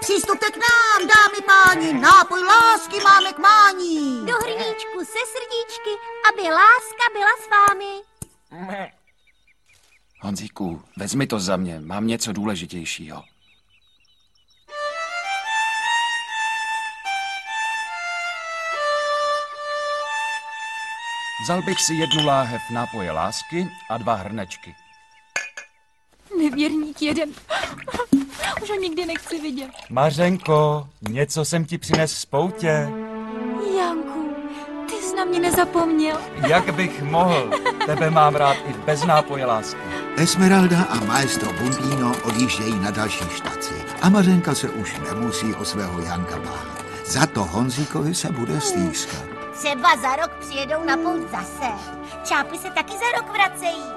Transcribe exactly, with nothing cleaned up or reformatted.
Přistupte k nám, dámy páni, nápoj lásky máme k mání. Do hrníčku se srdíčky, aby láska byla s vámi. Honzíku, vezmi to za mě, mám něco důležitějšího. Vzal bych si jednu láhev nápoje lásky a dva hrnečky. Nevěrník jeden. Už ho nikdy nechci vidět. Mařenko, něco jsem ti přines z poutě. Janku, ty jsi na mě nezapomněl. Jak bych mohl? Tebe mám rád i bez nápoje lásky. Esmeralda a maestro Bumbino odjíždějí na další štaci a Mařenka se už nemusí o svého Janka bát. Za to Honzíkovi se bude stýskat. Třeba za rok přijedou na pouť zase. Čápy se taky za rok vracejí.